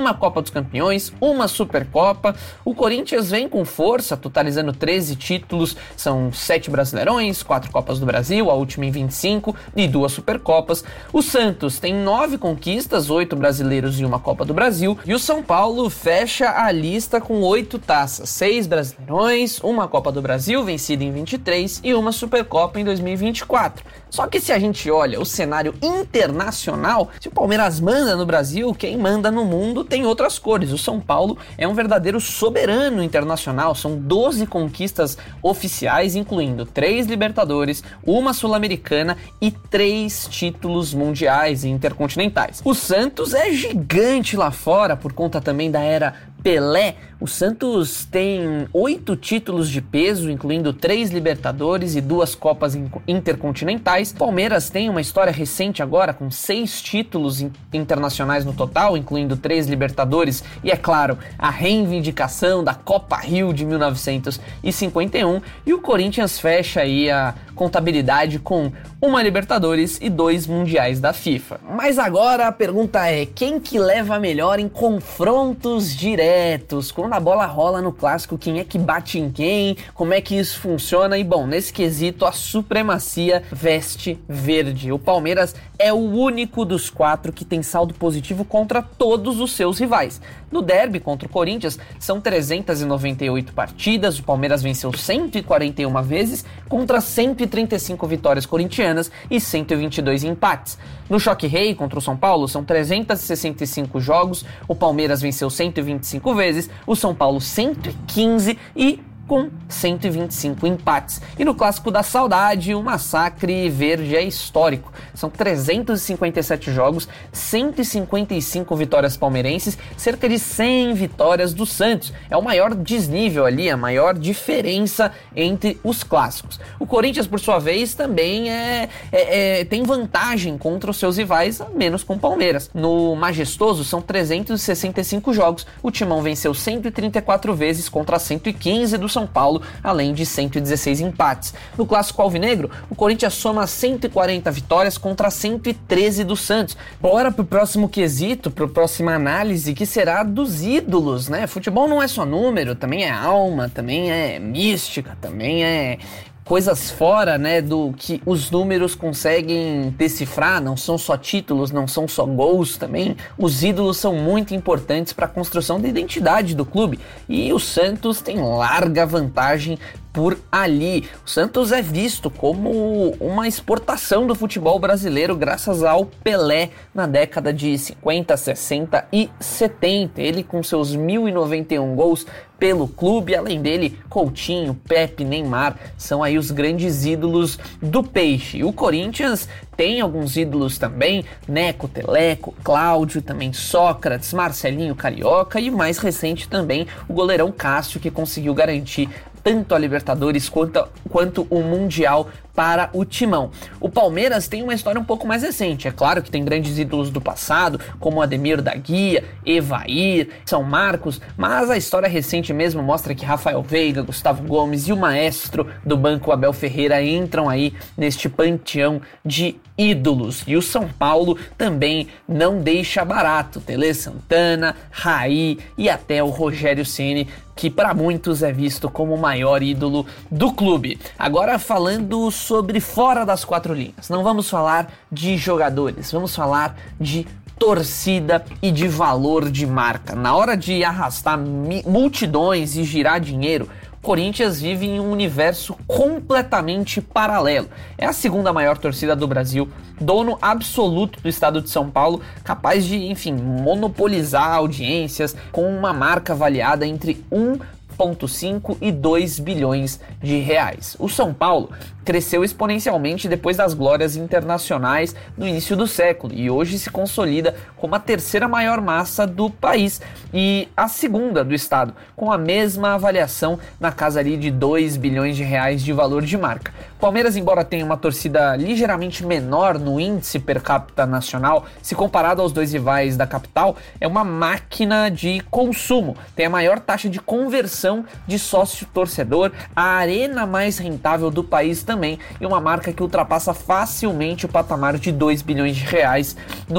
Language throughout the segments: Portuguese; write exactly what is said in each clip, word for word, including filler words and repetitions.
uma Copa dos Campeões, uma Supercopa. O Corinthians vem com força, totalizando treze títulos, são sete Brasileirões, quatro Copas do Brasil, a última em vinte e cinco, e duas Supercopas. O Santos tem nove conquistas, oito brasileiros e uma Copa do Brasil. E o São Paulo fecha a lista com oito taças, seis Brasileirões, uma Copa do Brasil, vencida em vinte e três, e uma Supercopa em dois mil e vinte e quatro. Só que se a gente olha o cenário internacional, se o Palmeiras manda no Brasil, quem manda no mundo tem outras cores. O São Paulo é um verdadeiro soberano internacional, são doze conquistas oficiais, incluindo três Libertadores, uma Sul-Americana e três títulos mundiais e intercontinentais. O Santos é gigante lá fora, por conta também da era Pelé. O Santos tem oito títulos de peso, incluindo três Libertadores e duas Copas intercontinentais. Palmeiras tem uma história recente agora, com seis títulos internacionais no total, incluindo três Libertadores e, é claro, a reivindicação da Copa Rio de mil novecentos e cinquenta e um. E o Corinthians fecha aí a contabilidade com uma Libertadores e dois Mundiais da FIFA. Mas agora a pergunta é, quem que leva melhor em confrontos diretos? Quando a bola rola no clássico, quem é que bate em quem? Como é que isso funciona? E bom, nesse quesito a supremacia veste verde. O Palmeiras é o único dos quatro que tem saldo positivo contra todos os seus rivais. No derby contra o Corinthians são trezentas e noventa e oito partidas, o Palmeiras venceu cento e quarenta e uma vezes contra cento e trinta e cinco vitórias corintianas e cento e vinte e dois empates. No Choque Rei contra o São Paulo são trezentos e sessenta e cinco jogos, o Palmeiras venceu cento e vinte e cinco vezes, o São Paulo cento e quinze e com cento e vinte e cinco empates. E no Clássico da Saudade, o massacre verde é histórico. São trezentos e cinquenta e sete jogos, cento e cinquenta e cinco vitórias palmeirenses, cerca de cem vitórias do Santos. É o maior desnível ali, a maior diferença entre os clássicos. O Corinthians, por sua vez, também é, é, é, tem vantagem contra os seus rivais, menos com o Palmeiras. No Majestoso, são trezentos e sessenta e cinco jogos. O Timão venceu cento e trinta e quatro vezes contra cento e quinze do São Paulo, além de cento e dezesseis empates. No Clássico Alvinegro, o Corinthians soma cento e quarenta vitórias contra cento e treze do Santos. Bora pro próximo quesito, pro próxima análise, que será dos ídolos, né? Futebol não é só número, também é alma, também é mística, também é coisas fora, né, do que os números conseguem decifrar. Não são só títulos, não são só gols também. Os ídolos são muito importantes para a construção da identidade do clube. E o Santos tem larga vantagem por ali. O Santos é visto como uma exportação do futebol brasileiro graças ao Pelé na década de cinquenta, sessenta e setenta. Ele com seus mil e noventa e um gols pelo clube, além dele, Coutinho, Pepe, Neymar, são aí os grandes ídolos do Peixe. E o Corinthians tem alguns ídolos também, Neco, Teleco, Cláudio, também Sócrates, Marcelinho Carioca e mais recente também o goleirão Cássio, que conseguiu garantir tanto a Libertadores quanto, quanto o Mundial para o Timão. O Palmeiras tem uma história um pouco mais recente. É claro que tem grandes ídolos do passado, como Ademir da Guia, Evair, São Marcos, mas a história recente mesmo mostra que Rafael Veiga, Gustavo Gomes e o maestro do banco Abel Ferreira entram aí neste panteão de ídolos. E o São Paulo também não deixa barato. Tele Santana, Raí e até o Rogério Ceni, que para muitos é visto como o maior ídolo do clube. Agora falando sobre fora das quatro linhas, não vamos falar de jogadores, vamos falar de torcida e de valor de marca. Na hora de arrastar multidões e girar dinheiro, Corinthians vive em um universo completamente paralelo. É a segunda maior torcida do Brasil, dono absoluto do estado de São Paulo, capaz de, enfim, monopolizar audiências com uma marca avaliada entre um vírgula cinco e dois bilhões de reais. O São Paulo cresceu exponencialmente depois das glórias internacionais no início do século e hoje se consolida como a terceira maior massa do país e a segunda do estado, com a mesma avaliação na casa ali de dois bilhões de reais de valor de marca. Palmeiras, embora tenha uma torcida ligeiramente menor no índice per capita nacional, se comparado aos dois rivais da capital, é uma máquina de consumo, tem a maior taxa de conversão de sócio-torcedor, a arena mais rentável do país também, e uma marca que ultrapassa facilmente o patamar de dois bilhões de reais no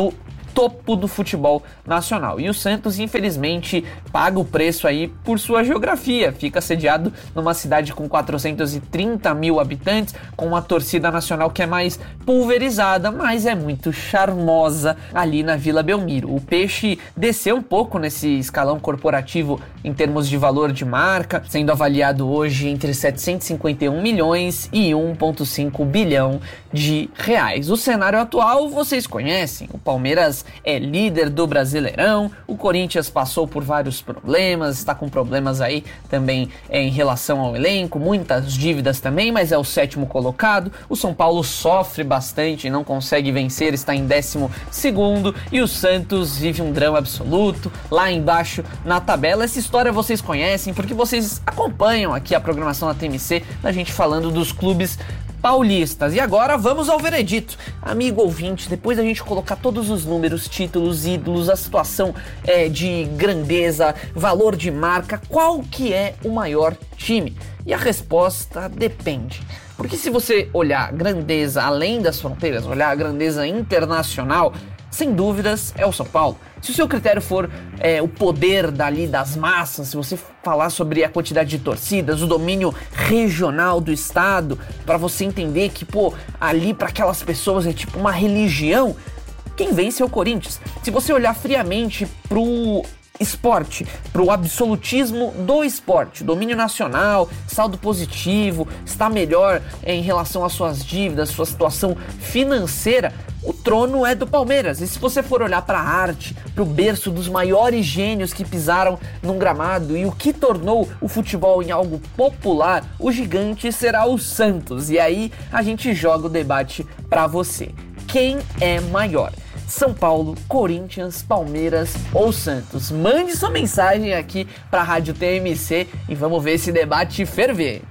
topo do futebol nacional. E o Santos, infelizmente, paga o preço aí por sua geografia. Fica sediado numa cidade com quatrocentos e trinta mil habitantes, com uma torcida nacional que é mais pulverizada, mas é muito charmosa ali na Vila Belmiro. O Peixe desceu um pouco nesse escalão corporativo em termos de valor de marca, sendo avaliado hoje entre setecentos e cinquenta e um milhões e um vírgula cinco bilhão de reais. O cenário atual vocês conhecem. O Palmeiras é líder do Brasileirão, o Corinthians passou por vários problemas, está com problemas aí também é, em relação ao elenco, muitas dívidas também, mas é o sétimo colocado. O São Paulo sofre bastante, não consegue vencer, está em décimo segundo, e o Santos vive um drama absoluto lá embaixo na tabela. Essa história vocês conhecem porque vocês acompanham aqui a programação da T M C, da gente falando dos clubes paulistas. E agora vamos ao veredito. Amigo ouvinte, depois da gente colocar todos os números, títulos, ídolos, a situação é, de grandeza, valor de marca, qual que é o maior time? E a resposta depende. Porque se você olhar grandeza além das fronteiras, olhar a grandeza internacional, sem dúvidas é o São Paulo. Se o seu critério for é, o poder dali das massas, se você falar sobre a quantidade de torcidas, o domínio regional do estado, para você entender que, pô, ali para aquelas pessoas é tipo uma religião, quem vence é o Corinthians. Se você olhar friamente pro esporte, pro absolutismo do esporte, domínio nacional, saldo positivo, está melhor em relação às suas dívidas, sua situação financeira, o trono é do Palmeiras. E se você for olhar para a arte, para o berço dos maiores gênios que pisaram num gramado e o que tornou o futebol em algo popular, o gigante será o Santos. E aí a gente joga o debate para você. Quem é maior? São Paulo, Corinthians, Palmeiras ou Santos? Mande sua mensagem aqui para a Rádio T M C e vamos ver esse debate ferver.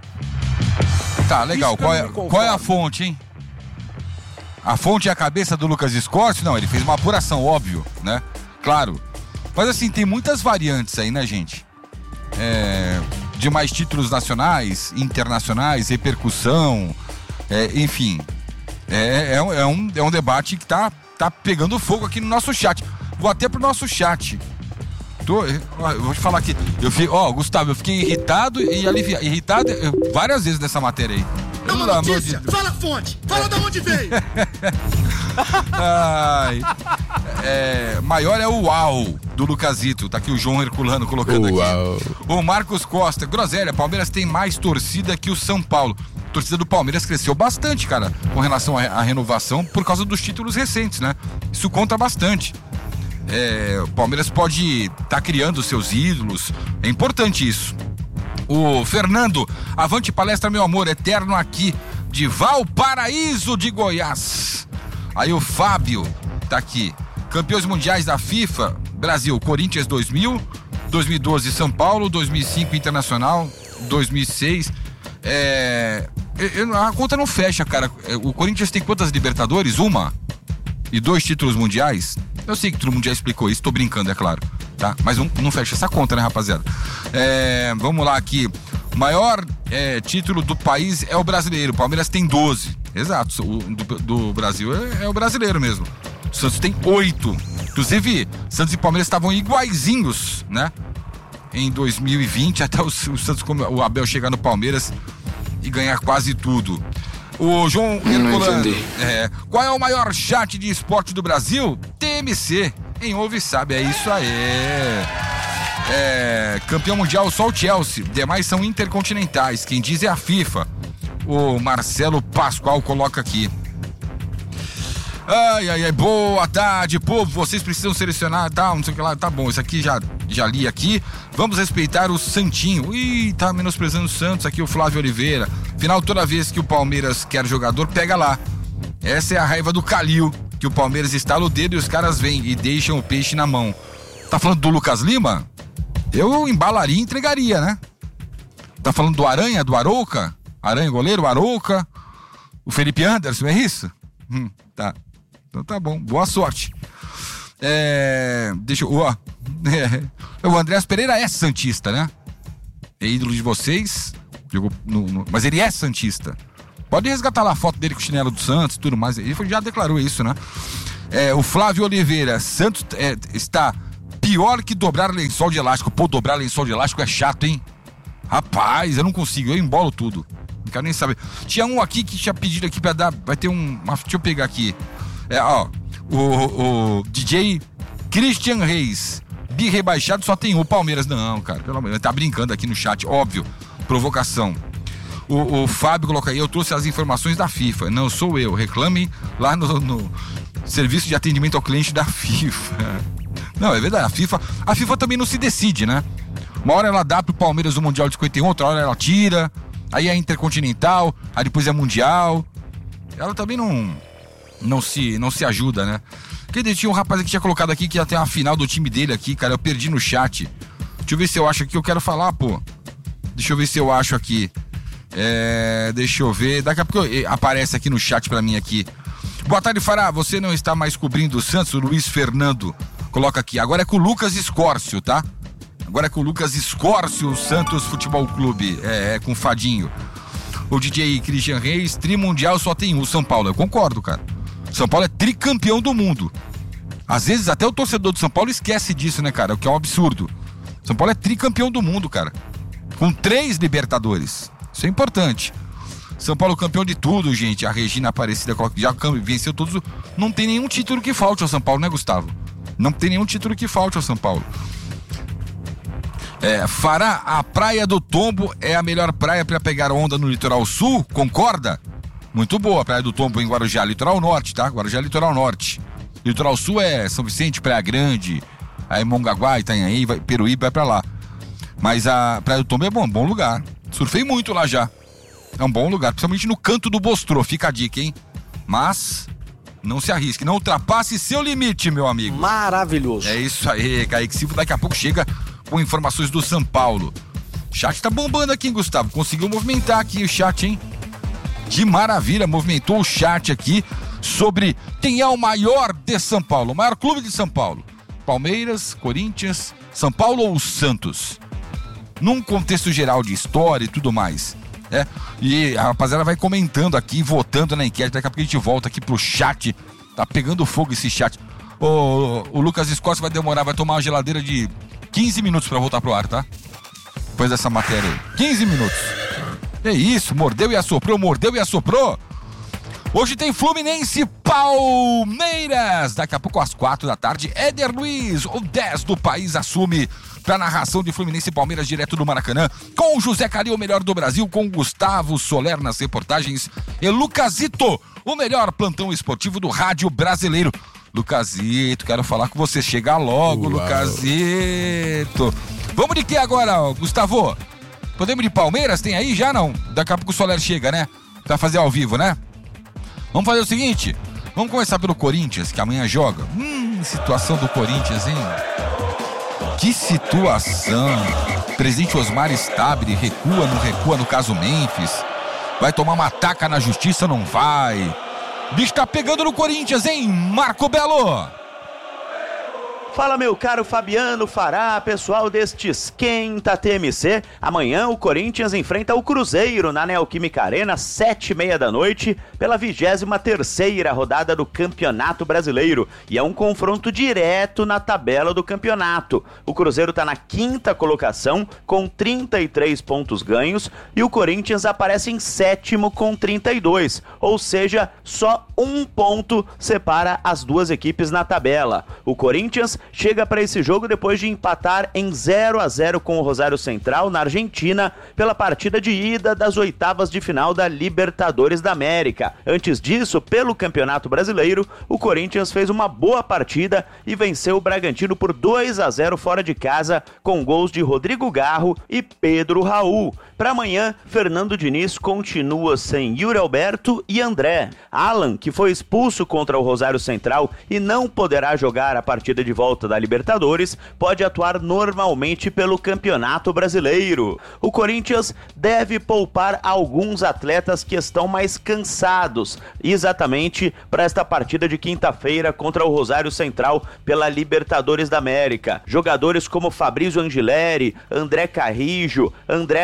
Tá, legal. Qual é, qual é a fonte, hein? A fonte é a cabeça do Lucas Escorte? Não, ele fez uma apuração, óbvio, né? Claro. Mas assim, tem muitas variantes aí, né, gente? É, de mais títulos nacionais, internacionais, repercussão, é, enfim. É, é, um, é, um, é um debate que tá, tá pegando fogo aqui no nosso chat. Vou até pro nosso chat. Tô, eu vou te falar aqui. Eu fiquei, ó, Gustavo, eu fiquei irritado e aliviado. Irritado eu, várias vezes nessa matéria aí. É uma notícia, de... fala a fonte, fala é. de onde veio. Ai, é, maior é o uau do Lucasito, tá aqui o João Herculano colocando uau. Aqui. O Marcos Costa, groselha, Palmeiras tem mais torcida que o São Paulo. A torcida do Palmeiras cresceu bastante, cara, com relação à renovação por causa dos títulos recentes, né? Isso conta bastante. É, o Palmeiras pode estar tá criando seus ídolos, é importante isso. O Fernando, avante palestra, meu amor, eterno aqui de Valparaíso de Goiás. Aí o Fábio tá aqui. Campeões mundiais da FIFA, Brasil, Corinthians dois mil, dois mil e doze São Paulo, dois mil e cinco Internacional, dois mil e seis. É, a conta não fecha, cara. O Corinthians tem quantas Libertadores? Uma? E dois títulos mundiais? Eu sei que todo mundo já explicou isso, tô brincando, é claro, tá? Mas não, não fecha essa conta, né, rapaziada? É, vamos lá aqui. O maior é, título do país é o brasileiro. O Palmeiras tem doze. Exato, o do, do Brasil é, é o brasileiro mesmo. O Santos tem oito. Inclusive, Santos e Palmeiras estavam iguaizinhos, né? Em dois mil e vinte, até o, o Santos, o Abel chegar no Palmeiras e ganhar quase tudo. O João Herculano, é, qual é o maior chat de esporte do Brasil? T M C, quem ouve sabe, é isso aí. É, campeão mundial só o Chelsea, demais são intercontinentais, quem diz é a FIFA. O Marcelo Pascoal coloca aqui. Ai, ai, ai, boa tarde, povo, vocês precisam selecionar, tá, não sei o que lá, tá bom, isso aqui já, já li aqui. Vamos respeitar o Santinho. Ih, tá menosprezando o Santos aqui, o Flávio Oliveira. Afinal, toda vez que o Palmeiras quer jogador, pega lá. Essa é a raiva do Calil, que o Palmeiras estala o dedo e os caras vêm e deixam o peixe na mão. Tá falando do Lucas Lima? Eu embalaria e entregaria, né? Tá falando do Aranha, do Arouca? Aranha goleiro, Arouca? O Felipe Anderson, é isso? Hum, tá. Então tá bom, boa sorte. É, deixa eu... Ó, é, o Andrés Pereira é santista, né? É ídolo de vocês, jogou no, no, mas ele é santista. Pode resgatar lá a foto dele com o chinelo do Santos e tudo mais. Ele já declarou isso, né? É, o Flávio Oliveira, Santos é, está pior que dobrar lençol de elástico. Pô, dobrar lençol de elástico é chato, hein? Rapaz, eu não consigo, eu embolo tudo. Não quero nem saber. Tinha um aqui que tinha pedido aqui pra dar. Vai ter um. Uma, deixa eu pegar aqui. É, ó. O, o D J Christian Reis. Bi rebaixado só tem um. Palmeiras. Não, cara. Pelo amor. Ele tá brincando aqui no chat, óbvio. Provocação. O, o Fábio coloca aí. Eu trouxe as informações da FIFA. Não sou eu. Reclame lá no, no serviço de atendimento ao cliente da FIFA. Não, é verdade. A FIFA, a FIFA também não se decide, né? Uma hora ela dá pro Palmeiras o Mundial de cinquenta e um, outra hora ela tira. Aí é Intercontinental, aí depois é Mundial. Ela também não não se, não se ajuda, né? Porque tinha um rapaz aqui que tinha colocado aqui que ia ter uma final do time dele aqui, cara. Eu perdi no chat. Deixa eu ver se eu acho aqui, eu quero falar, pô. Deixa eu ver se eu acho aqui. É, deixa eu ver. Daqui a pouco aparece aqui no chat pra mim aqui. Boa tarde, Fará. Você não está mais cobrindo o Santos, o Luiz Fernando. Coloca aqui. Agora é com o Lucas Escórcio, tá? Agora é com o Lucas Escórcio, Santos Futebol Clube, é, é com o Fadinho. O D J Christian Reis, trimundial só tem um, São Paulo. Eu concordo, cara. São Paulo é tricampeão do mundo. Às vezes até o torcedor do São Paulo esquece disso, né, cara? O que é um absurdo. São Paulo é tricampeão do mundo, cara. Com três Libertadores. Isso é importante. São Paulo campeão de tudo, gente. A Regina Aparecida já venceu todos. Não tem nenhum título que falte ao São Paulo, né, Gustavo? Não tem nenhum título que falte ao São Paulo. É, Fará, a Praia do Tombo é a melhor praia para pegar onda no litoral sul, concorda? Muito boa a Praia do Tombo em Guarujá, litoral norte, tá? Guarujá, litoral norte. Litoral sul é São Vicente, Praia Grande, aí Mongaguá, Itanhaém, vai, Peruíbe, vai pra lá. Mas a Praia do Tombo é bom, bom lugar. Surfei muito lá já. É um bom lugar, principalmente no canto do Bostrô, fica a dica, hein? Mas não se arrisque, não ultrapasse seu limite, meu amigo. Maravilhoso. É isso aí, Kaique Silva, daqui a pouco chega com informações do São Paulo. O chat tá bombando aqui, hein, Gustavo? Conseguiu movimentar aqui o chat, hein? De maravilha, movimentou o chat aqui sobre quem é o maior de São Paulo, o maior clube de São Paulo. Palmeiras, Corinthians, São Paulo ou Santos? Num contexto geral de história e tudo mais, né? E a rapaziada vai comentando aqui, votando na enquete. Daqui a pouco a gente volta aqui pro chat. Tá pegando fogo esse chat. O, o Lucas Escócia vai demorar, vai tomar uma geladeira de quinze minutos pra voltar pro ar, tá? Depois dessa matéria aí. quinze minutos. É isso, mordeu e assoprou, mordeu e assoprou. Hoje tem Fluminense Palmeiras. Daqui a pouco às quatro da tarde, Éder Luiz, o dez do país, assume pra narração de Fluminense e Palmeiras direto do Maracanã, com o José Cari, o melhor do Brasil, com Gustavo Soler nas reportagens e Lucasito, o melhor plantão esportivo do rádio brasileiro. Lucasito, quero falar com você. Chega logo, Uau. Lucasito. Vamos de que agora, Gustavo? Podemos de Palmeiras? Tem aí já não? Daqui a pouco o Soler chega, né? Pra fazer ao vivo, né? Vamos fazer o seguinte, vamos começar pelo Corinthians, que amanhã joga. Hum, situação do Corinthians, hein? Que situação. Presidente Osmar Stabile recua, não recua no caso Memphis. Vai tomar uma taca na justiça, não vai. Bicho tá pegando no Corinthians, hein? Marco Belo. Fala, meu caro Fabiano Fará, pessoal deste Esquenta T M C. Amanhã o Corinthians enfrenta o Cruzeiro na Neoquímica Arena, sete e meia da noite, pela vigésima terceira rodada do Campeonato Brasileiro. E é um confronto direto na tabela do campeonato. O Cruzeiro está na quinta colocação, com trinta e três pontos ganhos, e o Corinthians aparece em sétimo com trinta e dois. Ou seja, só um ponto separa as duas equipes na tabela. O Corinthians chega para esse jogo depois de empatar em zero a zero com o Rosário Central na Argentina pela partida de ida das oitavas de final da Libertadores da América. Antes disso, pelo Campeonato Brasileiro, o Corinthians fez uma boa partida e venceu o Bragantino por dois a zero fora de casa com gols de Rodrigo Garro e Pedro Raul. Para amanhã, Fernando Diniz continua sem Yuri Alberto e André. Alan, que foi expulso contra o Rosário Central e não poderá jogar a partida de volta da Libertadores, pode atuar normalmente pelo Campeonato Brasileiro. O Corinthians deve poupar alguns atletas que estão mais cansados, exatamente para esta partida de quinta-feira contra o Rosário Central pela Libertadores da América. Jogadores como Fabrício Angileri, André Carrijo, André Ramalho,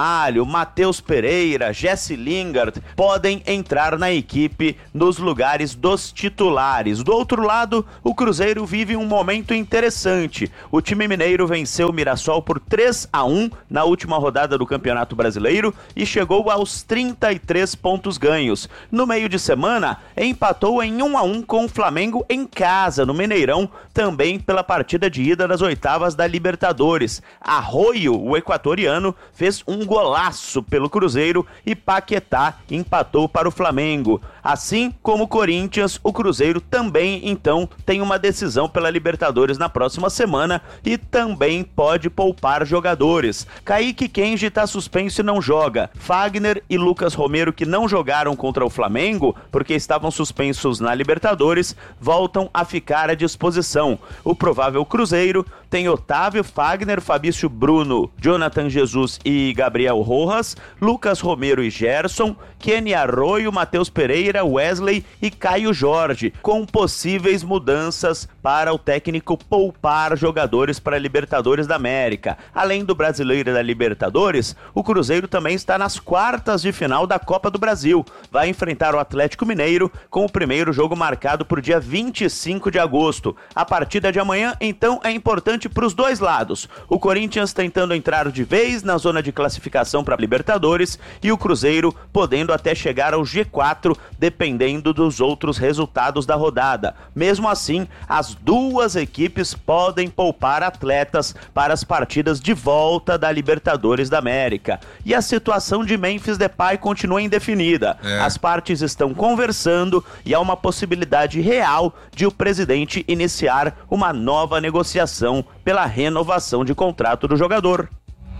Ramalho, Matheus Pereira, Jesse Lingard podem entrar na equipe nos lugares dos titulares. Do outro lado, o Cruzeiro vive um momento interessante. O time mineiro venceu o Mirassol por três a um na última rodada do Campeonato Brasileiro e chegou aos trinta e três pontos ganhos. No meio de semana, empatou em um a um com o Flamengo em casa, no Mineirão, também pela partida de ida das oitavas da Libertadores. Arroio, o equatoriano, fez um golaço pelo Cruzeiro e Paquetá empatou para o Flamengo. Assim como o Corinthians, o Cruzeiro também, então, tem uma decisão pela Libertadores na próxima semana e também pode poupar jogadores. Kaique Kenji está suspenso e não joga. Fagner e Lucas Romero, que não jogaram contra o Flamengo porque estavam suspensos na Libertadores, voltam a ficar à disposição. O provável Cruzeiro tem Otávio, Fagner, Fabício Bruno, Jonathan Jesus e Gabriel Rojas, Lucas Romero e Gerson, Kenny Arroio, Matheus Pereira, Wesley e Caio Jorge, com possíveis mudanças para o técnico poupar jogadores para a Libertadores da América. Além do Brasileiro e da Libertadores, o Cruzeiro também está nas quartas de final da Copa do Brasil. Vai enfrentar o Atlético Mineiro com o primeiro jogo marcado para o dia vinte e cinco de agosto. A partida de amanhã, então, é importante para os dois lados. O Corinthians tentando entrar de vez na zona de classificação para a Libertadores e o Cruzeiro podendo até chegar ao G quatro, dependendo dos outros resultados da rodada. Mesmo assim, as duas equipes podem poupar atletas para as partidas de volta da Libertadores da América. E a situação de Memphis Depay continua indefinida. É. As partes estão conversando e há uma possibilidade real de o presidente iniciar uma nova negociação pela renovação de contrato do jogador.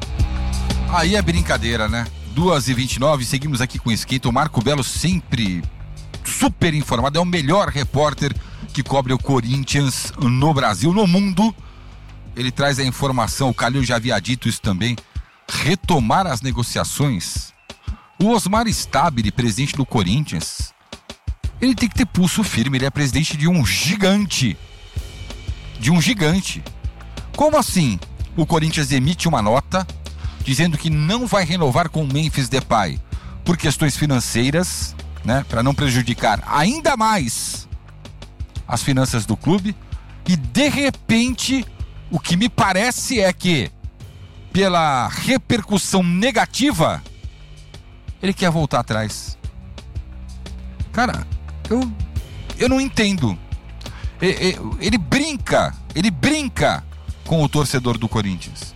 Aí é brincadeira, né? duas e vinte e nove, seguimos aqui com o Esquenta. O Marco Belo sempre super informado, é o melhor repórter que cobre o Corinthians no Brasil, no mundo. Ele traz a informação, o Calil já havia dito isso também, retomar as negociações. O Osmar Stabile, presidente do Corinthians, ele tem que ter pulso firme, ele é presidente de um gigante. De um gigante. Como assim? O Corinthians emite uma nota dizendo que não vai renovar com o Memphis Depay por questões financeiras, né, para não prejudicar ainda mais as finanças do clube, e de repente o que me parece é que pela repercussão negativa ele quer voltar atrás. Cara, eu eu não entendo. Ele, ele brinca, ele brinca com o torcedor do Corinthians.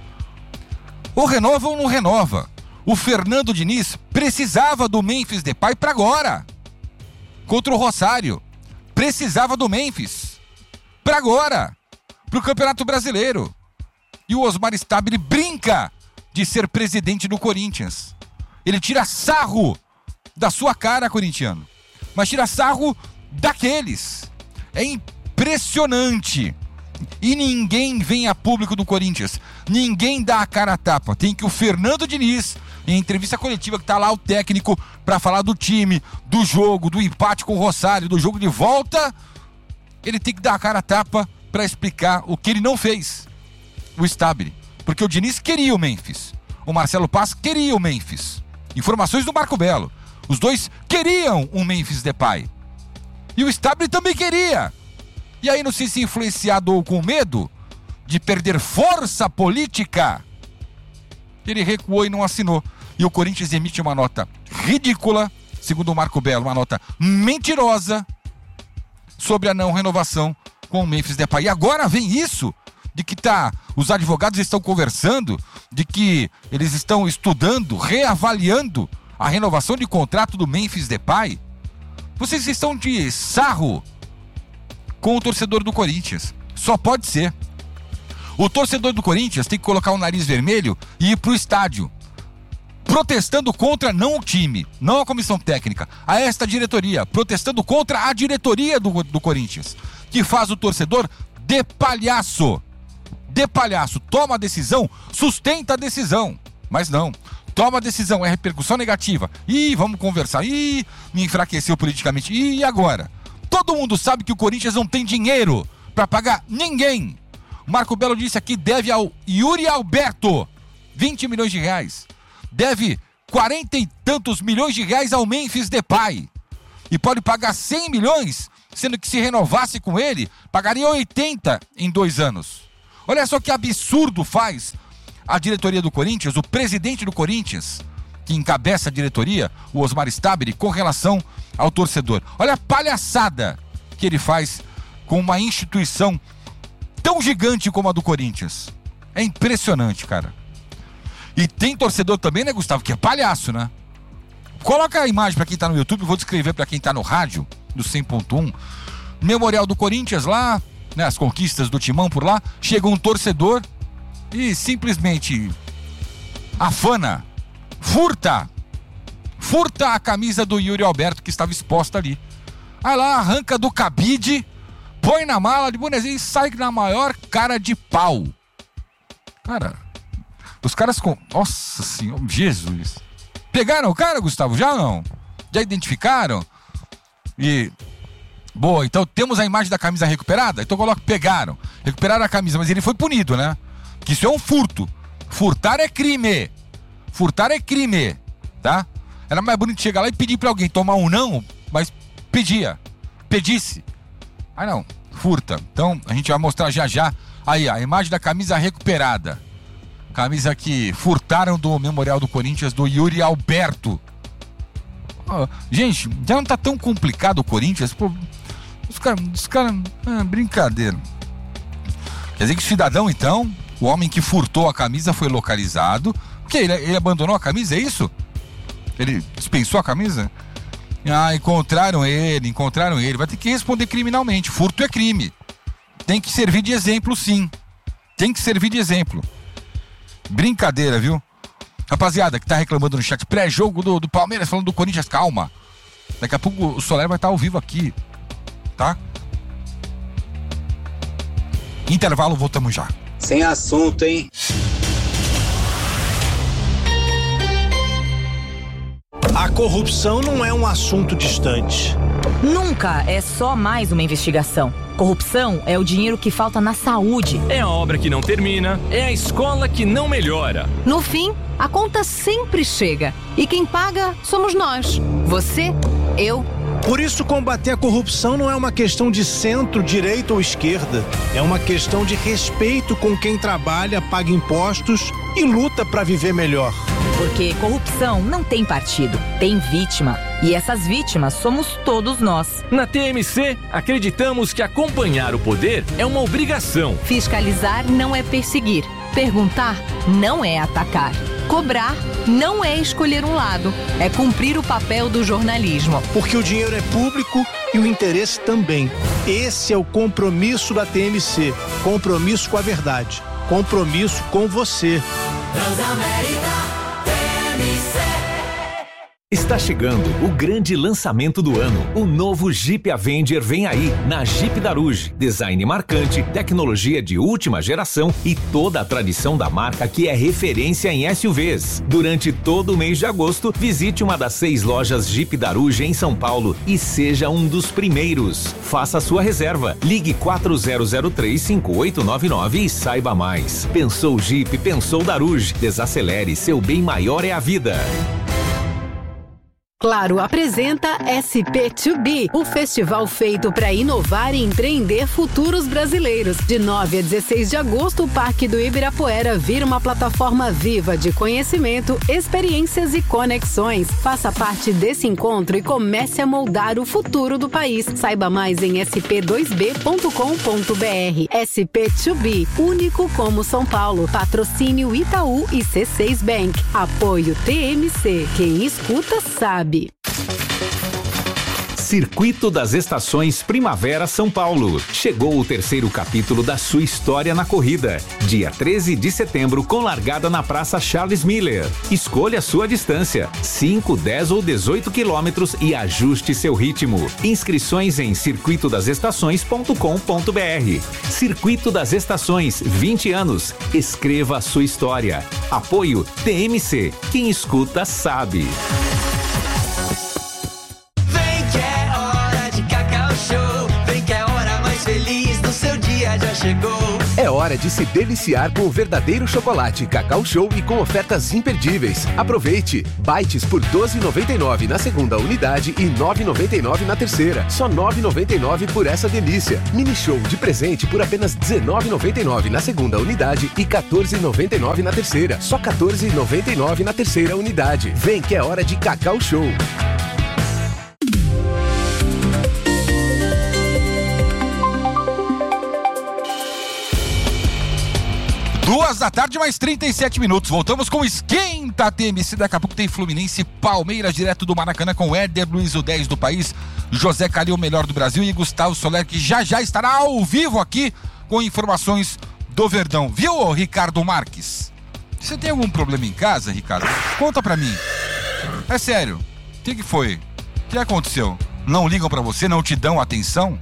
Ou renova ou não renova. O Fernando Diniz precisava do Memphis Depay para agora. Contra o Rosário. Precisava do Memphis para agora. Para o Campeonato Brasileiro. E o Osmar Stabile brinca de ser presidente do Corinthians. Ele tira sarro da sua cara, corintiano. Mas tira sarro daqueles. É impressionante. E ninguém vem a público do Corinthians. Ninguém dá a cara a tapa. Tem que o Fernando Diniz, em entrevista coletiva, que tá lá o técnico para falar do time, do jogo, do empate com o Rosário, do jogo de volta, ele tem que dar a cara a tapa para explicar o que ele não fez. O Stabile. Porque o Diniz queria o Memphis. O Marcelo Paz queria o Memphis. Informações do Marco Belo. Os dois queriam um Memphis Depay. E o Stabile também queria. E aí, não sei se influenciado ou com medo de perder força política, ele recuou e não assinou. E o Corinthians emite uma nota ridícula, segundo o Marco Belo, uma nota mentirosa sobre a não renovação com o Memphis Depay. E agora vem isso, de que tá, os advogados estão conversando, de que eles estão estudando, reavaliando a renovação de contrato do Memphis Depay. Vocês estão de sarro com o torcedor do Corinthians. Só pode ser. O torcedor do Corinthians tem que colocar o nariz vermelho e ir pro estádio, protestando contra não o time, não a comissão técnica, a esta diretoria, protestando contra a diretoria do, do Corinthians, que faz o torcedor de palhaço. De palhaço. Toma a decisão, sustenta a decisão. Mas não. Toma a decisão, é repercussão negativa. Ih, vamos conversar. Ih, me enfraqueceu politicamente. Ih, e agora? Todo mundo sabe que o Corinthians não tem dinheiro para pagar ninguém. O Marco Belo disse aqui, deve ao Yuri Alberto vinte milhões de reais. deve quarenta e tantos milhões de reais ao Memphis Depay. E pode pagar cem milhões, sendo que se renovasse com ele, pagaria oitenta em dois anos. Olha só que absurdo faz a diretoria do Corinthians, o presidente do Corinthians, que encabeça a diretoria, o Osmar Stabile, com relação ao torcedor. Olha a palhaçada que ele faz com uma instituição tão gigante como a do Corinthians. É impressionante, cara. E tem torcedor também, né, Gustavo, que é palhaço, né? Coloca a imagem pra quem tá no YouTube, vou descrever pra quem tá no rádio, do cem ponto um. Memorial do Corinthians lá, né, as conquistas do Timão por lá. Chega um torcedor e simplesmente afana, furta, furta a camisa do Yuri Alberto que estava exposta ali. Aí lá, arranca do cabide, põe na mala de bonezinho e sai na maior cara de pau. Cara, os caras com... Nossa senhora, Jesus. Pegaram o cara, Gustavo? Já não? Já identificaram? E... Boa, então temos a imagem da camisa recuperada? Então coloca, pegaram. Recuperaram a camisa, mas ele foi punido, né? Que isso é um furto. Furtar é crime. Furtar é crime, tá? Era mais bonito chegar lá e pedir pra alguém tomar um não, mas pedia. Pedisse. Aí não, furta. Então a gente vai mostrar já já aí a imagem da camisa recuperada. Camisa que furtaram do Memorial do Corinthians, do Yuri Alberto. Oh, gente, já não tá tão complicado o Corinthians. Pô, os caras, os caras, ah, brincadeira. Quer dizer que o cidadão, então, o homem que furtou a camisa foi localizado. O quê? Ele, ele abandonou a camisa, é isso? Ele dispensou a camisa? Ah, encontraram ele, encontraram ele. Vai ter que responder criminalmente. Furto é crime. Tem que servir de exemplo, sim. Tem que servir de exemplo. Brincadeira, viu? Rapaziada que tá reclamando no chat, pré-jogo do, do Palmeiras, falando do Corinthians, calma. Daqui a pouco o Soler vai estar ao vivo aqui, tá? Intervalo, voltamos já. Sem assunto, hein? A corrupção não é um assunto distante. Nunca é só mais uma investigação. Corrupção é o dinheiro que falta na saúde. É a obra que não termina, é a escola que não melhora. No fim, a conta sempre chega. E quem paga somos nós. Você, eu. Por isso, combater a corrupção não é uma questão de centro, direita ou esquerda. É uma questão de respeito com quem trabalha, paga impostos e luta para viver melhor. Porque corrupção não tem partido, tem vítima. E essas vítimas somos todos nós. Na T M C, acreditamos que acompanhar o poder é uma obrigação. Fiscalizar não é perseguir. Perguntar não é atacar. Cobrar não é escolher um lado. É cumprir o papel do jornalismo. Porque o dinheiro é público e o interesse também. Esse é o compromisso da T M C. Compromisso com a verdade. Compromisso com você. Transamérica. Está chegando o grande lançamento do ano. O novo Jeep Avenger vem aí, na Jeep Daruge. Design marcante, tecnologia de última geração e toda a tradição da marca que é referência em S U Vs. Durante todo o mês de agosto, visite uma das seis lojas Jeep Daruge em São Paulo e seja um dos primeiros. Faça sua reserva. Ligue quatro zero zero três, cinco oito nove nove e saiba mais. Pensou Jeep, pensou Daruge. Desacelere, seu bem maior é a vida. Claro apresenta S P dois B, o festival feito para inovar e empreender futuros brasileiros. De nove a dezesseis de agosto, o Parque do Ibirapuera vira uma plataforma viva de conhecimento, experiências e conexões. Faça parte desse encontro e comece a moldar o futuro do país. Saiba mais em s p dois b ponto com ponto b r. S P dois B, único como São Paulo. Patrocínio Itaú e C seis Bank. Apoio T M C. Quem escuta sabe. Circuito das Estações Primavera São Paulo. Chegou o terceiro capítulo da sua história na corrida. Dia treze de setembro, com largada na Praça Charles Miller. Escolha sua distância, cinco, dez ou dezoito quilômetros e ajuste seu ritmo. Inscrições em circuito das estações ponto com ponto b r. Circuito das Estações, vinte anos. Escreva a sua história. Apoio T M C. Quem escuta sabe. Vem que é hora hora de se deliciar com o verdadeiro chocolate Cacau Show e com ofertas imperdíveis. Aproveite! Bites por doze reais e noventa e nove centavos na segunda unidade e nove reais e noventa e nove centavos na terceira. Só nove reais e noventa e nove centavos por essa delícia. Mini Show de presente por apenas dezenove reais e noventa e nove centavos na segunda unidade e quatorze reais e noventa e nove centavos na terceira. Só quatorze reais e noventa e nove centavos na terceira unidade. Vem que é hora de Cacau Show. Duas da tarde, mais trinta e sete minutos. Voltamos com o Esquenta T M C. Daqui a pouco tem Fluminense e Palmeiras, direto do Maracanã, com Éder Luiz, o dez do país, José Calil, o melhor do Brasil, e Gustavo Soler, que já já estará ao vivo aqui com informações do Verdão. Viu, Ricardo Marques? Você tem algum problema em casa, Ricardo? Conta pra mim. É sério. O que que foi? O que aconteceu? Não ligam pra você? Não te dão atenção?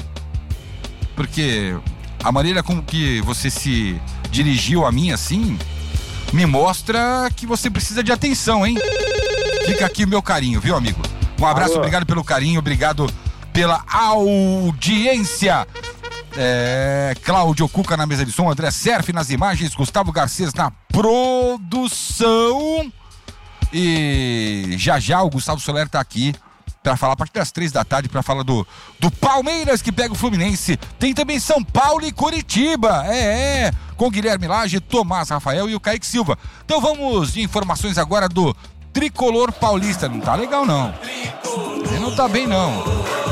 Porque a maneira como que você se dirigiu a mim assim me mostra que você precisa de atenção, hein? Fica aqui o meu carinho, viu, amigo? Um abraço, Alô. Obrigado pelo carinho, obrigado pela audiência. É, Cláudio Cuca na mesa de som, André Serf nas imagens, Gustavo Garcês na produção. E já já o Gustavo Soler tá aqui para falar a partir das três da tarde, para falar do, do Palmeiras, que pega o Fluminense. Tem também São Paulo e Curitiba, é, é, com Guilherme Lage, Tomás Rafael e o Kaique Silva. Então vamos de informações agora do Tricolor Paulista. Não tá legal, não. Ele não tá bem, não.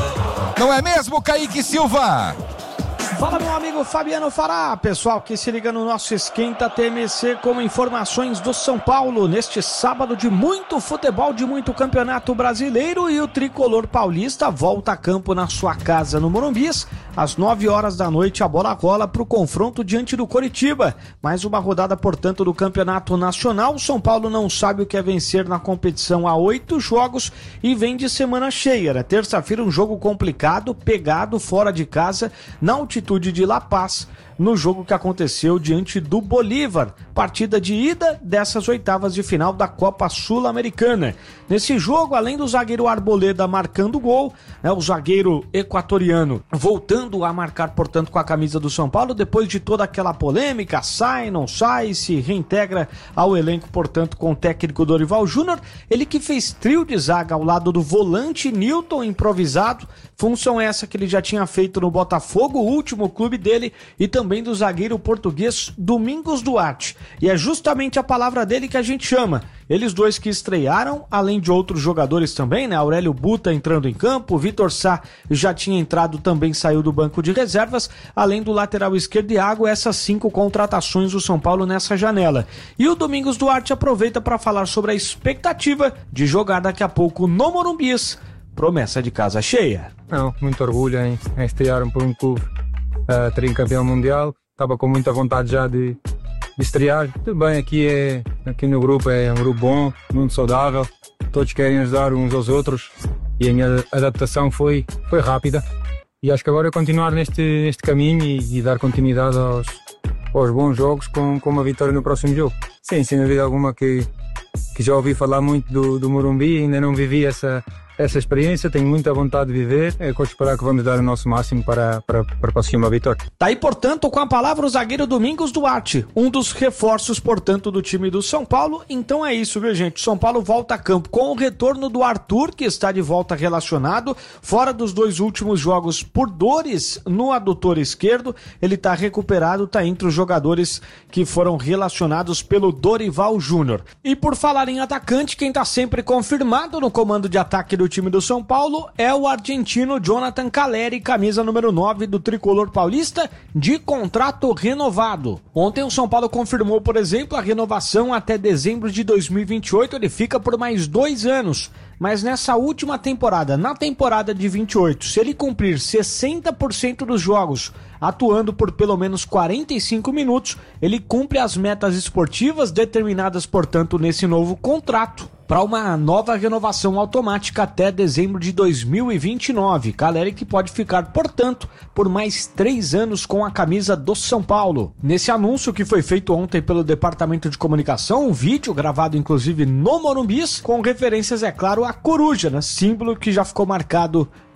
Não é mesmo, Kaique Silva? Fala, meu amigo Fabiano Fará, pessoal que se liga no nosso Esquenta T M C com informações do São Paulo neste sábado de muito futebol, de muito campeonato brasileiro, e o Tricolor Paulista volta a campo na sua casa no Morumbi. Às nove horas da noite a bola rola para o confronto diante do Coritiba. Mais uma rodada, portanto, do Campeonato Nacional. O São Paulo não sabe o que é vencer na competição há oito jogos e vem de semana cheia. Na terça-feira um jogo complicado, pegado fora de casa, na altitude de La Paz, no jogo que aconteceu diante do Bolívar, partida de ida dessas oitavas de final da Copa Sul-Americana. Nesse jogo, além do zagueiro Arboleda marcando gol, né, o zagueiro equatoriano voltando a marcar, portanto, com a camisa do São Paulo, depois de toda aquela polêmica, sai, não sai, se reintegra ao elenco, portanto, com o técnico Dorival Júnior, ele que fez trio de zaga ao lado do volante Newton improvisado, função essa que ele já tinha feito no Botafogo, o último clube dele, e também do zagueiro português Domingos Duarte. E é justamente a palavra dele que a gente chama. Eles dois que estrearam, além de outros jogadores também, né? Aurélio Buta entrando em campo, Vitor Sá já tinha entrado, também saiu do banco de reservas, além do lateral esquerdo Iago, essas cinco contratações do São Paulo nessa janela. E o Domingos Duarte aproveita para falar sobre a expectativa de jogar daqui a pouco no Morumbi. Promessa de casa cheia. Não, muito orgulho em, em estrear por um clube uh, tricampeão mundial. Estava com muita vontade já de, de estrear. Tudo bem, aqui, é, aqui no grupo é um grupo bom, muito saudável. Todos querem ajudar uns aos outros e a minha adaptação foi, foi rápida. E acho que agora é continuar neste, neste caminho e, e dar continuidade aos, aos bons jogos com, com uma vitória no próximo jogo. Sim, sem dúvida alguma que, que já ouvi falar muito do, do Morumbi, ainda não vivi essa... essa experiência, tenho muita vontade de viver, é com esperar que vamos dar o nosso máximo para, para, para conseguir uma vitória. Tá aí, portanto, com a palavra o zagueiro Domingos Duarte, um dos reforços, portanto, do time do São Paulo. Então é isso, viu, gente? São Paulo volta a campo com o retorno do Arthur, que está de volta relacionado, fora dos dois últimos jogos por dores no adutor esquerdo. Ele tá recuperado, tá entre os jogadores que foram relacionados pelo Dorival Júnior. E por falar em atacante, quem tá sempre confirmado no comando de ataque do time do São Paulo é o argentino Jonathan Calleri, camisa número nove do Tricolor Paulista, de contrato renovado. Ontem o São Paulo confirmou, por exemplo, a renovação até dezembro de dois mil e vinte e oito, ele fica por mais dois anos. Mas nessa última temporada, na temporada de vinte e oito, se ele cumprir sessenta por cento dos jogos, atuando por pelo menos quarenta e cinco minutos, ele cumpre as metas esportivas determinadas, portanto, nesse novo contrato, para uma nova renovação automática até dezembro de dois mil e vinte e nove. Calleri que pode ficar, portanto, por mais três anos com a camisa do São Paulo. Nesse anúncio que foi feito ontem pelo Departamento de Comunicação, um vídeo gravado inclusive no Morumbi, com referências, é claro, à coruja, né? Símbolo que já ficou marcado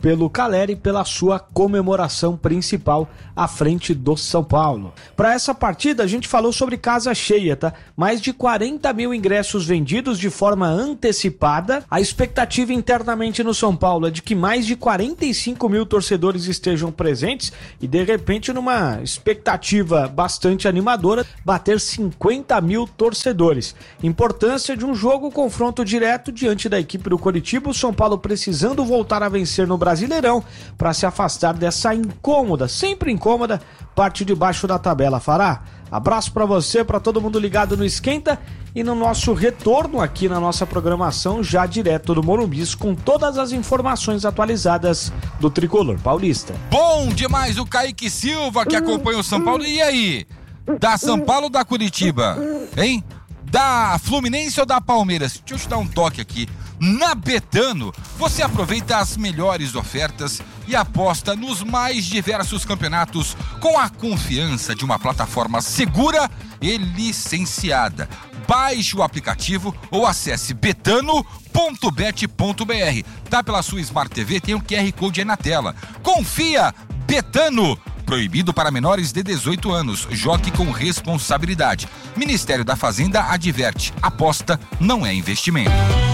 pelo Caleri pela sua comemoração principal à frente do São Paulo. Para essa partida a gente falou sobre casa cheia, tá? Mais de quarenta mil ingressos vendidos de forma antecipada. A expectativa internamente no São Paulo é de que mais de quarenta e cinco mil torcedores estejam presentes e de repente numa expectativa bastante animadora, bater cinquenta mil torcedores. Importância de um jogo confronto direto diante da equipe do Coritiba, o São Paulo precisando voltar a vencer no Brasileirão para se afastar dessa incômoda, sempre incômoda, parte de baixo da tabela. Fará, abraço para você, para todo mundo ligado no Esquenta e no nosso retorno aqui na nossa programação, já direto do Morumbi, com todas as informações atualizadas do Tricolor Paulista. Bom demais o Kaique Silva, que acompanha o São Paulo. E aí? Da São Paulo ou da Curitiba? Hein? Da Fluminense ou da Palmeiras? Deixa eu te dar um toque aqui. Na Betano, você aproveita as melhores ofertas e aposta nos mais diversos campeonatos com a confiança de uma plataforma segura e licenciada. Baixe o aplicativo ou acesse betano ponto bet ponto br. Tá pela sua Smart T V, tem um Q R Code aí na tela. Confia, Betano. Proibido para menores de dezoito anos. Jogue com responsabilidade. Ministério da Fazenda adverte: aposta não é investimento.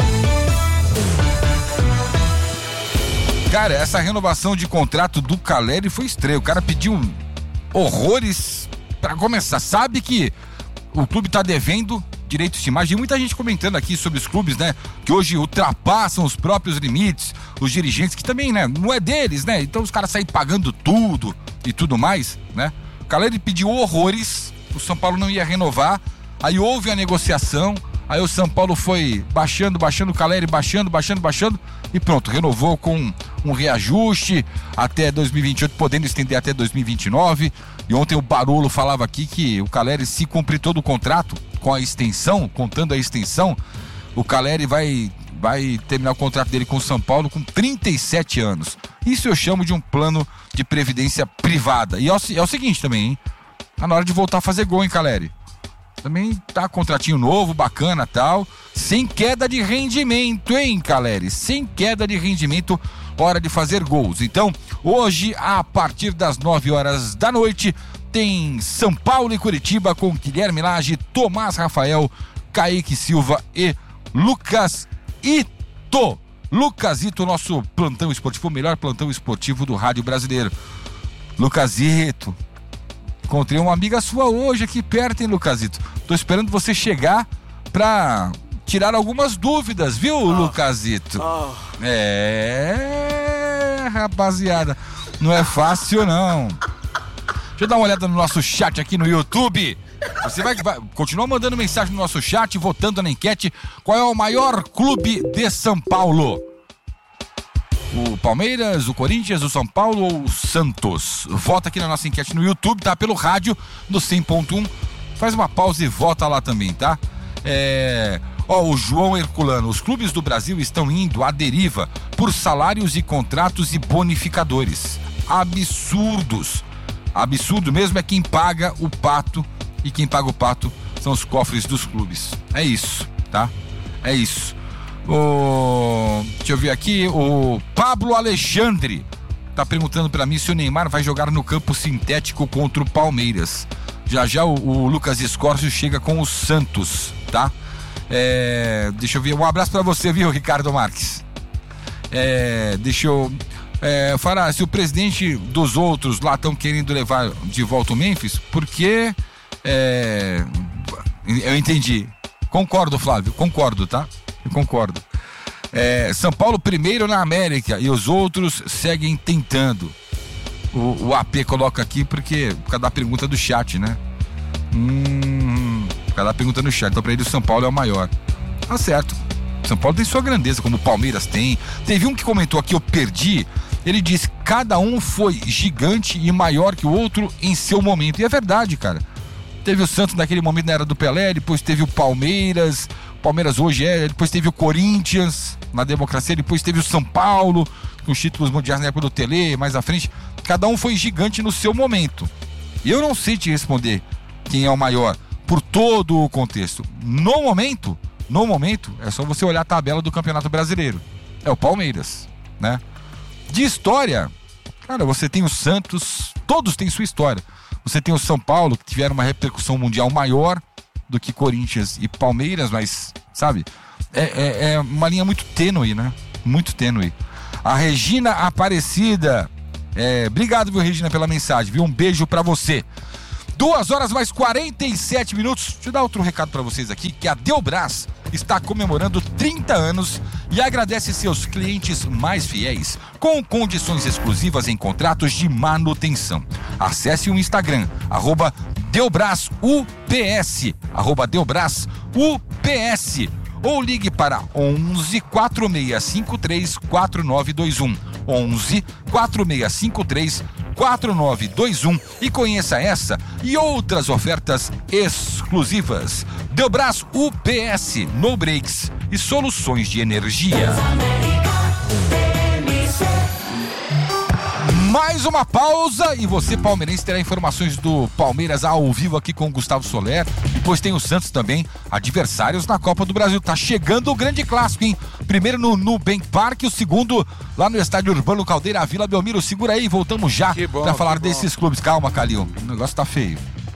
Cara, essa renovação de contrato do Caleri foi estranha. O cara pediu horrores para começar. Sabe que o clube tá devendo direitos de imagem. E muita gente comentando aqui sobre os clubes, né? Que hoje ultrapassam os próprios limites. Os dirigentes, que também, né? Não é deles, né? Então os caras saem pagando tudo e tudo mais, né? O Caleri pediu horrores. O São Paulo não ia renovar. Aí houve a negociação. Aí o São Paulo foi baixando, baixando, o Caleri baixando, baixando, baixando. E pronto, renovou com um reajuste até dois mil e vinte e oito, podendo estender até dois mil e vinte e nove. E ontem o Barolo falava aqui que o Caleri, se cumprir todo o contrato com a extensão, contando a extensão, o Caleri vai, vai terminar o contrato dele com o São Paulo com trinta e sete anos. Isso eu chamo de um plano de previdência privada. E é o, é o seguinte também, hein? Tá na hora de voltar a fazer gol, hein, Caleri? Também tá contratinho novo, bacana, tal, sem queda de rendimento, hein, Caleri? Sem queda de rendimento, hora de fazer gols. Então, hoje, a partir das nove horas da noite, tem São Paulo e Curitiba com Guilherme Lage, Tomás Rafael, Kaique Silva e Lucas Ito. Lucas Ito, nosso plantão esportivo, o melhor plantão esportivo do rádio brasileiro. Lucas Ito. Encontrei uma amiga sua hoje aqui perto, hein, Lucasito? Tô esperando você chegar pra tirar algumas dúvidas, viu, oh. Lucasito? Oh. É, rapaziada, não é fácil, não. Deixa eu dar uma olhada no nosso chat aqui no YouTube. Você vai, vai continua mandando mensagem no nosso chat, votando na enquete. Qual é o maior clube de São Paulo? O Palmeiras, o Corinthians, o São Paulo ou o Santos? Vota aqui na nossa enquete no YouTube, tá? Pelo rádio, no cem ponto um. Faz uma pausa e vota lá também, tá? É... Ó, o João Herculano. Os clubes do Brasil estão indo à deriva por salários e contratos e bonificadores. Absurdos. Absurdo mesmo é quem paga o pato. E quem paga o pato são os cofres dos clubes. É isso, tá? É isso. O... Deixa eu ver aqui, o Pablo Alexandre tá perguntando pra mim se o Neymar vai jogar no campo sintético contra o Palmeiras. Já já o, o Lucas Escórcio chega com o Santos, tá? É... Deixa eu ver, um abraço pra você, viu, Ricardo Marques? É... Deixa eu... É... Fará, se o presidente dos outros lá estão querendo levar de volta o Memphis, porque... É... Eu entendi. Concordo, Flávio, concordo, tá? Eu concordo. É, São Paulo primeiro na América e os outros seguem tentando. O, o A P coloca aqui porque por causa da pergunta do chat, né? Hum, por causa da pergunta no chat. Então pra ele o São Paulo é o maior. Tá certo. São Paulo tem sua grandeza, como o Palmeiras tem. Teve um que comentou aqui, eu perdi. Ele disse: cada um foi gigante e maior que o outro em seu momento. E é verdade, cara. Teve o Santos naquele momento na era do Pelé, depois teve o Palmeiras. Palmeiras hoje é, depois teve o Corinthians na democracia, depois teve o São Paulo com os títulos mundiais na época do Tele, mais à frente. Cada um foi gigante no seu momento. E eu não sei te responder quem é o maior por todo o contexto. No momento, no momento, é só você olhar a tabela do Campeonato Brasileiro. É o Palmeiras, né? De história, cara, você tem o Santos, todos têm sua história. Você tem o São Paulo, que tiveram uma repercussão mundial maior do que Corinthians e Palmeiras, mas, sabe, é, é, é uma linha muito tênue, né? Muito tênue. A Regina Aparecida, é, obrigado, viu, Regina, pela mensagem, viu? Um beijo pra você. Duas horas mais quarenta e sete minutos. Deixa eu dar outro recado pra vocês aqui, que a Delbras está comemorando trinta anos e agradece seus clientes mais fiéis com condições exclusivas em contratos de manutenção. Acesse o Instagram, arroba DelbrasUPS, arroba DelbrasUPS, ou ligue para onze, quatro seis cinco três, quatro nove dois um, onze, quatro seis cinco três, quatro nove dois um e conheça essa e outras ofertas exclusivas. Delbras U P S, no breaks e soluções de energia. Mais uma pausa e você, palmeirense, terá informações do Palmeiras ao vivo aqui com o Gustavo Soler. Depois tem o Santos também, adversários na Copa do Brasil. Tá chegando o grande clássico, hein? Primeiro no Nubank Park, o segundo lá no Estádio Urbano Caldeira, Vila Belmiro. Segura aí, voltamos já para falar desses clubes. Calma, Calil, o negócio tá feio.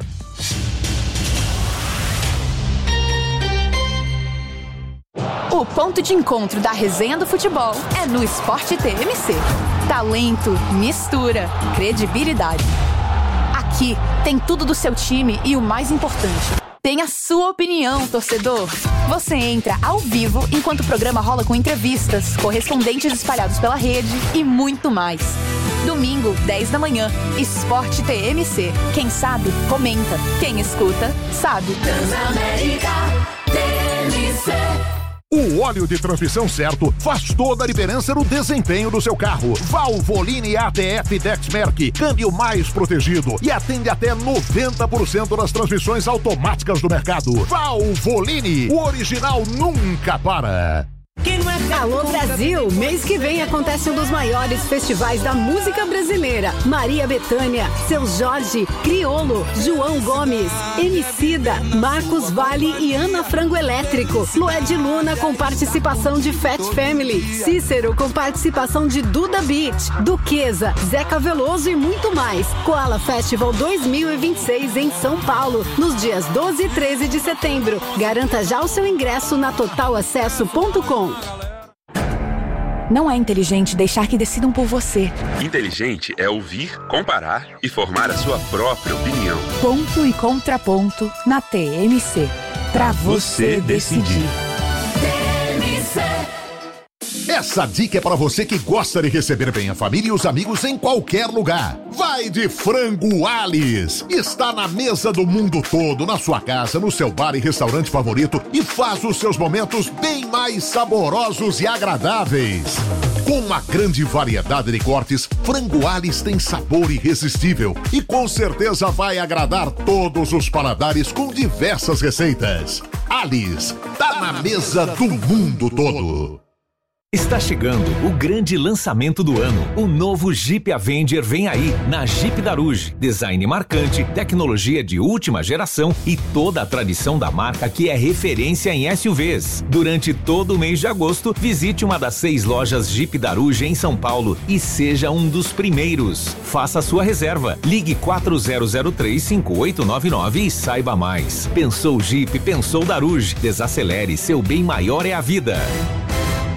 O ponto de encontro da resenha do futebol é no Esporte T M C. Talento, mistura, credibilidade. Aqui tem tudo do seu time e o mais importante, tem a sua opinião, torcedor. Você entra ao vivo enquanto o programa rola com entrevistas, correspondentes espalhados pela rede e muito mais. Domingo, dez da manhã, Esporte T M C. Quem sabe, comenta. Quem escuta, sabe. Transamérica T M C. O óleo de transmissão certo faz toda a diferença no desempenho do seu carro. Valvoline A T F Dexmerc, câmbio mais protegido e atende até noventa por cento das transmissões automáticas do mercado. Valvoline, o original nunca para. Alô Brasil! Mês que vem acontece um dos maiores festivais da música brasileira. Maria Bethânia, Seu Jorge, Criolo, João Gomes, Emicida, Marcos Vale e Ana Frango Elétrico. Lued Luna com participação de Fat Family. Cícero com participação de Duda Beat, Duquesa, Zeca Veloso e muito mais. Koala Festival dois mil e vinte e seis em São Paulo, nos dias doze e treze de setembro. Garanta já o seu ingresso na total acesso ponto com. Não é inteligente deixar que decidam por você. Inteligente é ouvir, comparar e formar a sua própria opinião. Ponto e contraponto na T M C. Pra você decidir. Essa dica é para você que gosta de receber bem a família e os amigos em qualquer lugar. Vai de Frango Alice. Está na mesa do mundo todo, na sua casa, no seu bar e restaurante favorito e faz os seus momentos bem mais saborosos e agradáveis. Com uma grande variedade de cortes, Frango Alice tem sabor irresistível e com certeza vai agradar todos os paladares com diversas receitas. Alice, tá na mesa do mundo todo. Está chegando o grande lançamento do ano. O novo Jeep Avenger vem aí, na Jeep Daruge. Design marcante, tecnologia de última geração e toda a tradição da marca que é referência em S U Vs. Durante todo o mês de agosto, visite uma das seis lojas Jeep Daruge em São Paulo e seja um dos primeiros. Faça sua reserva. Ligue quatro zero zero três, cinco oito nove nove e saiba mais. Pensou Jeep, pensou Daruge. Desacelere, seu bem maior é a vida.